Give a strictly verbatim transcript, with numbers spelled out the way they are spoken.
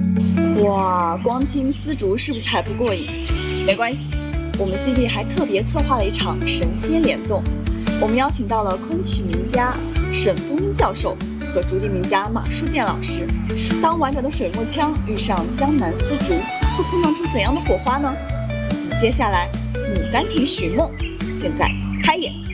哇，光听丝竹是不是还不过瘾？没关系，我们基地还特别策划了一场神仙联动，我们邀请到了昆曲名家沈丰英教授和竹笛名家马书建老师。当婉转的水墨腔遇上江南丝竹，会碰撞出怎样的火花呢？接下来《牡丹亭寻梦》现在开演。